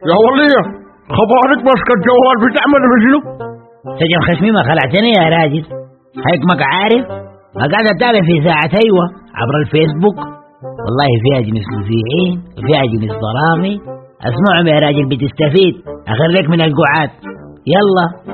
يا ولية خبرك ماسك الجوال بتعمل بشنو؟ سجن خشمي ما خلعتني يا راجل. حكمك عارف ما قاعد اتابع في ساعة ايوه عبر الفيسبوك. والله فيها جنس مذيعين وفيها جنس ضرامي. اسمعهم يا راجل بتستفيد. اخرجك من القعاد. يلا